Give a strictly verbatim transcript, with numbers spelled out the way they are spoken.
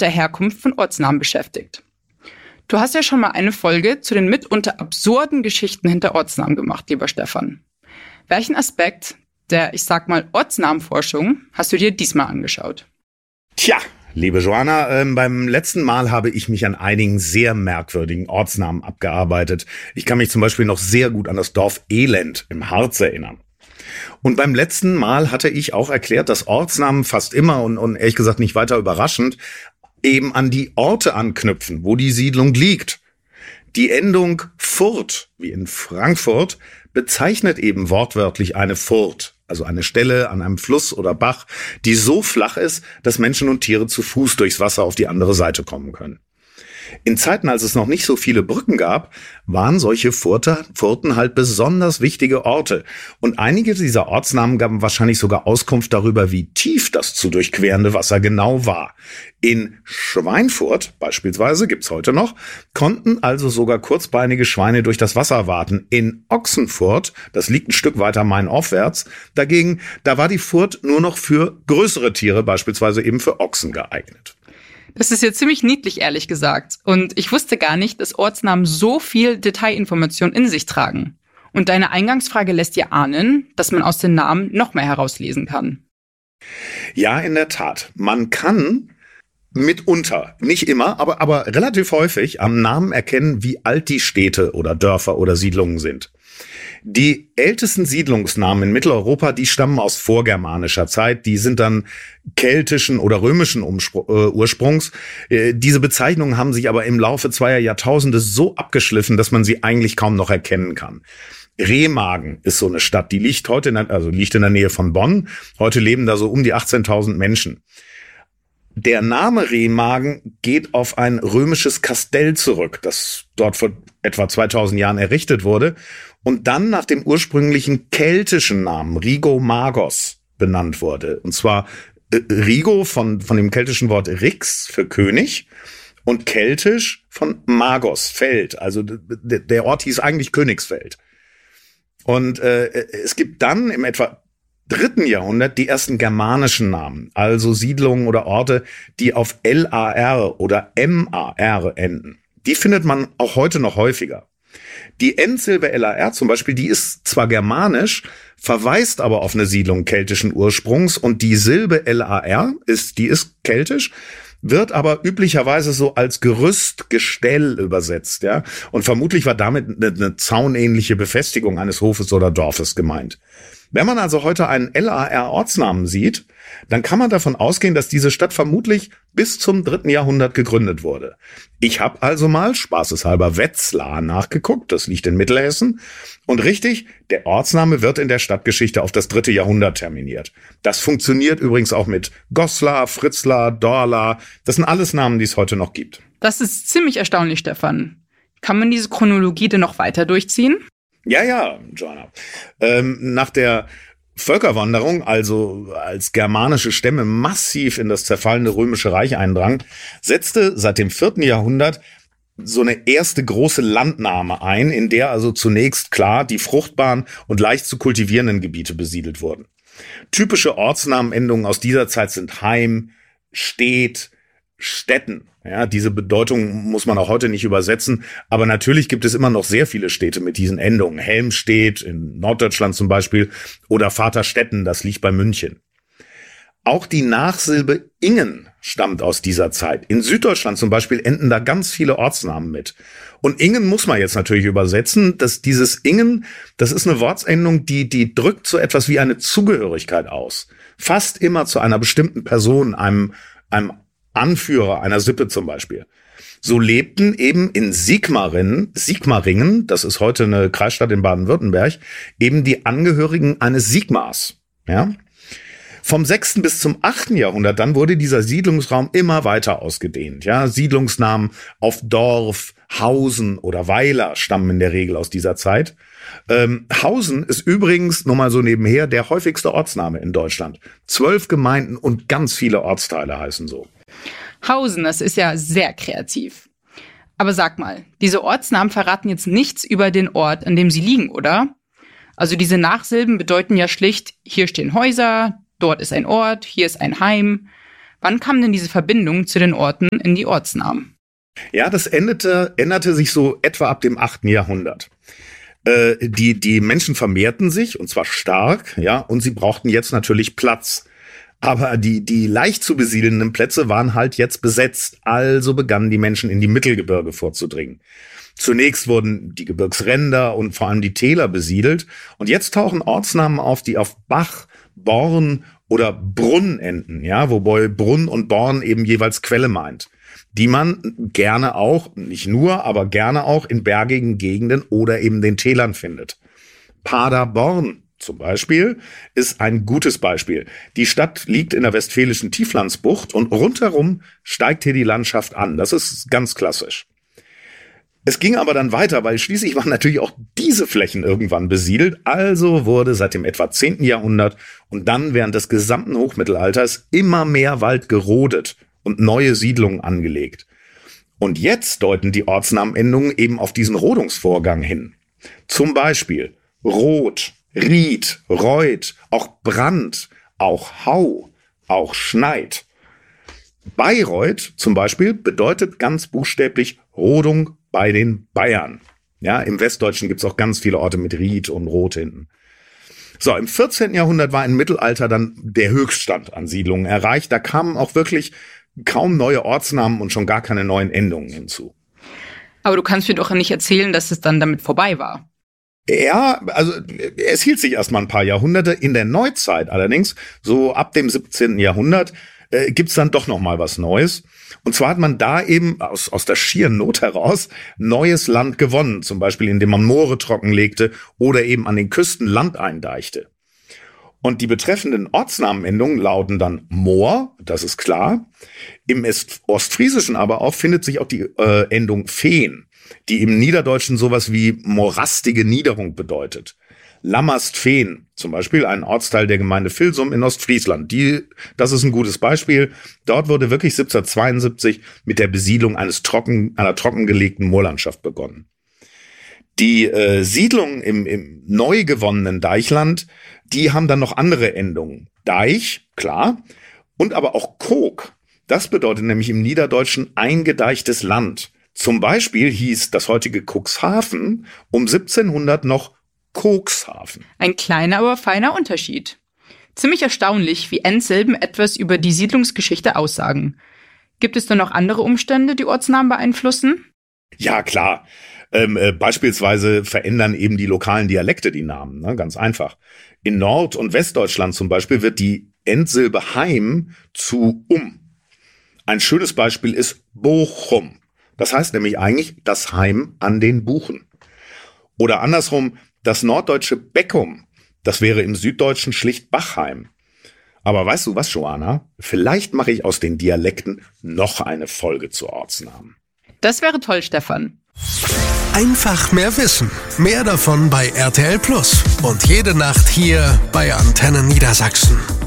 der Herkunft von Ortsnamen beschäftigt. Du hast ja schon mal eine Folge zu den mitunter absurden Geschichten hinter Ortsnamen gemacht, lieber Stefan. Welchen Aspekt der, ich sag mal, Ortsnamenforschung hast du dir diesmal angeschaut? Tja, liebe Joanna, äh, beim letzten Mal habe ich mich an einigen sehr merkwürdigen Ortsnamen abgearbeitet. Ich kann mich zum Beispiel noch sehr gut an das Dorf Elend im Harz erinnern. Und beim letzten Mal hatte ich auch erklärt, dass Ortsnamen fast immer und, und ehrlich gesagt nicht weiter überraschend eben an die Orte anknüpfen, wo die Siedlung liegt. Die Endung Furt, wie in Frankfurt, bezeichnet eben wortwörtlich eine Furt, also eine Stelle an einem Fluss oder Bach, die so flach ist, dass Menschen und Tiere zu Fuß durchs Wasser auf die andere Seite kommen können. In Zeiten, als es noch nicht so viele Brücken gab, waren solche Furten halt besonders wichtige Orte. Und einige dieser Ortsnamen gaben wahrscheinlich sogar Auskunft darüber, wie tief das zu durchquerende Wasser genau war. In Schweinfurt beispielsweise, gibt's heute noch, konnten also sogar kurzbeinige Schweine durch das Wasser waten. In Ochsenfurt, das liegt ein Stück weiter mainaufwärts, dagegen, da war die Furt nur noch für größere Tiere, beispielsweise eben für Ochsen geeignet. Das ist ja ziemlich niedlich, ehrlich gesagt. Und ich wusste gar nicht, dass Ortsnamen so viel Detailinformation in sich tragen. Und deine Eingangsfrage lässt dir ahnen, dass man aus den Namen noch mehr herauslesen kann. Ja, in der Tat. Man kann mitunter, nicht immer, aber, aber relativ häufig am Namen erkennen, wie alt die Städte oder Dörfer oder Siedlungen sind. Die ältesten Siedlungsnamen in Mitteleuropa, die stammen aus vorgermanischer Zeit. Die sind dann keltischen oder römischen Umspr- äh, Ursprungs. Äh, diese Bezeichnungen haben sich aber im Laufe zweier Jahrtausende so abgeschliffen, dass man sie eigentlich kaum noch erkennen kann. Remagen ist so eine Stadt, die liegt heute in der, also liegt in der Nähe von Bonn. Heute leben da so um die achtzehntausend Menschen. Der Name Remagen geht auf ein römisches Kastell zurück, das dort vor etwa zweitausend Jahren errichtet wurde und dann nach dem ursprünglichen keltischen Namen Rigo Magos benannt wurde. Und zwar äh, Rigo von, von dem keltischen Wort Rix für König und keltisch von Magos, Feld. Also d- der Ort hieß eigentlich Königsfeld. Und äh, es gibt dann im etwa dritten Jahrhundert die ersten germanischen Namen, also Siedlungen oder Orte, die auf L A R oder M A R enden. Die findet man auch heute noch häufiger. Die Endsilbe L A R zum Beispiel, die ist zwar germanisch, verweist aber auf eine Siedlung keltischen Ursprungs und die Silbe L A R ist, die ist keltisch, wird aber üblicherweise so als Gerüst, Gestell übersetzt, ja. Und vermutlich war damit eine, eine zaunähnliche Befestigung eines Hofes oder Dorfes gemeint. Wenn man also heute einen L A R-Ortsnamen sieht, dann kann man davon ausgehen, dass diese Stadt vermutlich bis zum dritten Jahrhundert gegründet wurde. Ich habe also mal, spaßeshalber, Wetzlar nachgeguckt, das liegt in Mittelhessen. Und richtig, der Ortsname wird in der Stadtgeschichte auf das dritte Jahrhundert terminiert. Das funktioniert übrigens auch mit Goslar, Fritzlar, Dorlar. Das sind alles Namen, die es heute noch gibt. Das ist ziemlich erstaunlich, Stefan. Kann man diese Chronologie denn noch weiter durchziehen? Ja, ja, Joanna. Ähm, nach der Völkerwanderung, also als germanische Stämme massiv in das zerfallene Römische Reich eindrangen, setzte seit dem vierten Jahrhundert so eine erste große Landnahme ein, in der also zunächst klar die fruchtbaren und leicht zu kultivierenden Gebiete besiedelt wurden. Typische Ortsnamenendungen aus dieser Zeit sind Heim, Stedt, Städten. Ja, diese Bedeutung muss man auch heute nicht übersetzen, aber natürlich gibt es immer noch sehr viele Städte mit diesen Endungen. Helmstedt in Norddeutschland zum Beispiel oder Vaterstetten, das liegt bei München. Auch die Nachsilbe Ingen stammt aus dieser Zeit. In Süddeutschland zum Beispiel enden da ganz viele Ortsnamen mit. Und Ingen muss man jetzt natürlich übersetzen, dass dieses Ingen, das ist eine Wortsendung, die, die drückt so etwas wie eine Zugehörigkeit aus. Fast immer zu einer bestimmten Person, einem, einem Anführer einer Sippe zum Beispiel. So lebten eben in Sigmaringen, Sigmaringen, das ist heute eine Kreisstadt in Baden-Württemberg, eben die Angehörigen eines Sigmars. Ja? Vom sechsten bis zum achten Jahrhundert dann wurde dieser Siedlungsraum immer weiter ausgedehnt. Ja? Siedlungsnamen auf Dorf, Hausen oder Weiler stammen in der Regel aus dieser Zeit. Ähm, Hausen ist übrigens, nur mal so nebenher, der häufigste Ortsname in Deutschland. Zwölf Gemeinden und ganz viele Ortsteile heißen so. Hausen, das ist ja sehr kreativ. Aber sag mal, diese Ortsnamen verraten jetzt nichts über den Ort, an dem sie liegen, oder? Also diese Nachsilben bedeuten ja schlicht, hier stehen Häuser, dort ist ein Ort, hier ist ein Heim. Wann kam denn diese Verbindung zu den Orten in die Ortsnamen? Ja, das endete, änderte sich so etwa ab dem achten Jahrhundert. Äh, die, die Menschen vermehrten sich, und zwar stark, ja, und sie brauchten jetzt natürlich Platz. Aber die, die leicht zu besiedelnden Plätze waren halt jetzt besetzt, also begannen die Menschen in die Mittelgebirge vorzudringen. Zunächst wurden die Gebirgsränder und vor allem die Täler besiedelt, und jetzt tauchen Ortsnamen auf, die auf Bach, Born oder Brunn enden, ja, wobei Brunn und Born eben jeweils Quelle meint, die man gerne auch, nicht nur, aber gerne auch in bergigen Gegenden oder eben den Tälern findet. Paderborn zum Beispiel ist ein gutes Beispiel. Die Stadt liegt in der westfälischen Tieflandsbucht und rundherum steigt hier die Landschaft an. Das ist ganz klassisch. Es ging aber dann weiter, weil schließlich waren natürlich auch diese Flächen irgendwann besiedelt. Also wurde seit dem etwa zehnten Jahrhundert und dann während des gesamten Hochmittelalters immer mehr Wald gerodet und neue Siedlungen angelegt. Und jetzt deuten die Ortsnamenendungen eben auf diesen Rodungsvorgang hin. Zum Beispiel Roth, Ried, Reuth, auch Brand, auch Hau, auch Schneid. Bayreuth zum Beispiel bedeutet ganz buchstäblich Rodung bei den Bayern. Ja, im Westdeutschen gibt's auch ganz viele Orte mit Ried und Roth hinten. So, im vierzehnten Jahrhundert war im Mittelalter dann der Höchststand an Siedlungen erreicht. Da kamen auch wirklich kaum neue Ortsnamen und schon gar keine neuen Endungen hinzu. Aber du kannst mir doch nicht erzählen, dass es dann damit vorbei war. Ja, also es hielt sich erstmal ein paar Jahrhunderte. In der Neuzeit allerdings, so ab dem siebzehnten Jahrhundert, äh, gibt's dann doch noch mal was Neues. Und zwar hat man da eben aus, aus der schieren Not heraus neues Land gewonnen. Zum Beispiel, indem man Moore trockenlegte oder eben an den Küsten Land eindeichte. Und die betreffenden Ortsnamenendungen lauten dann Moor, das ist klar. Im Ostfriesischen aber auch findet sich auch die äh, Endung Feen, die im Niederdeutschen sowas wie morastige Niederung bedeutet. Lammerstfeen, zum Beispiel ein Ortsteil der Gemeinde Vilsum in Ostfriesland. Die, das ist ein gutes Beispiel. Dort wurde wirklich siebzehnhundertzweiundsiebzig mit der Besiedlung eines trocken, einer trockengelegten Moorlandschaft begonnen. Die äh, Siedlungen im, im neu gewonnenen Deichland, die haben dann noch andere Endungen. Deich, klar, und aber auch Kog. Das bedeutet nämlich im Niederdeutschen eingedeichtes Land. Zum Beispiel hieß das heutige Cuxhaven um siebzehnhundert noch Kokshafen. Ein kleiner, aber feiner Unterschied. Ziemlich erstaunlich, wie Endsilben etwas über die Siedlungsgeschichte aussagen. Gibt es denn noch andere Umstände, die Ortsnamen beeinflussen? Ja, klar. Ähm, äh, beispielsweise verändern eben die lokalen Dialekte die Namen, ne? Ganz einfach. In Nord- und Westdeutschland zum Beispiel wird die Endsilbe Heim zu um. Ein schönes Beispiel ist Bochum. Das heißt nämlich eigentlich das Heim an den Buchen. Oder andersrum, das norddeutsche Beckum, das wäre im Süddeutschen schlicht Bachheim. Aber weißt du was, Joanna? Vielleicht mache ich aus den Dialekten noch eine Folge zu Ortsnamen. Das wäre toll, Stefan. Einfach mehr wissen. Mehr davon bei R T L Plus. Und jede Nacht hier bei Antenne Niedersachsen.